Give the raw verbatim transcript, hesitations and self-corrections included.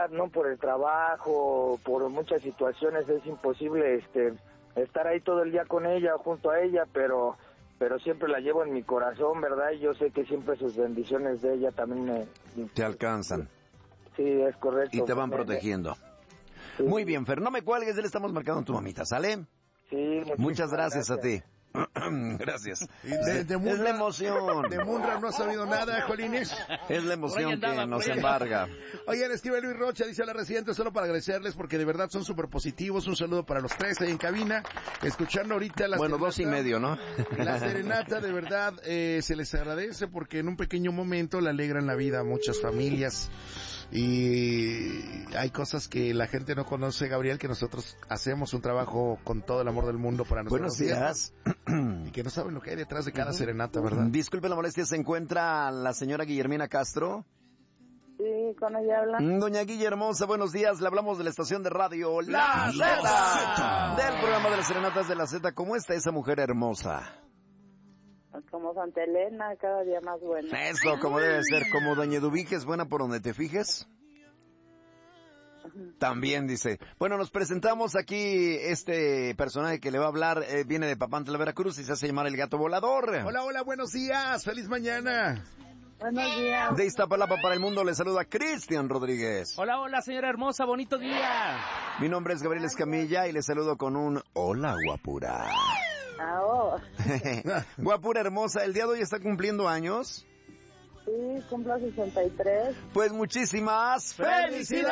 verdad, no por el trabajo, por muchas situaciones es imposible este estar ahí todo el día con ella, junto a ella, pero pero siempre la llevo en mi corazón, ¿verdad? Y yo sé que siempre sus bendiciones de ella también me... Te alcanzan. Sí, es correcto. Y te van protegiendo. Sí. Muy bien, Fer, no me cuelgues, le estamos marcando a tu mamita, ¿sale? Sí, muchas gracias, gracias a ti. Gracias. De, de Munra, es la emoción. De Munra no ha sabido nada, Jolines. Es la emoción andaba, que nos embarga. Oigan, escribe Luis Rocha, dice a la residente, solo para agradecerles porque de verdad son súper positivos. Un saludo para los tres ahí en cabina. Escuchando ahorita la Bueno, dos y medio, ¿no? La serenata, de verdad, eh, se les agradece porque en un pequeño momento le alegran la vida a muchas familias. Y hay cosas que la gente no conoce, Gabriel, que nosotros hacemos un trabajo con todo el amor del mundo para nosotros. Buenos días. Y que no saben lo que hay detrás de cada uh-huh. serenata, ¿verdad? Disculpe la molestia, ¿se encuentra la señora Guillermina Castro? Sí, con ella habla. Doña Guillermosa, buenos días, le hablamos de la estación de radio La, la Z, del programa de las serenatas de la Z. ¿Cómo está esa mujer hermosa? Como Santa Elena, cada día más buena. Eso, como debe ser, como Doña Eduviges, es buena por donde te fijes. También dice. Bueno, nos presentamos aquí, este personaje que le va a hablar, eh, viene de Papantla, Veracruz, y se hace llamar el Gato Volador. Hola, hola, buenos días, feliz mañana. Buenos días. De Iztapalapa para el mundo le saluda Cristian Rodríguez. Hola, hola, señora hermosa, bonito día. Mi nombre es Gabriel Escamilla y le saludo con un hola, guapura. Ah, oh. Guapura hermosa, el día de hoy está cumpliendo años. Sí, cumplo sesenta y tres. Pues muchísimas felicidades.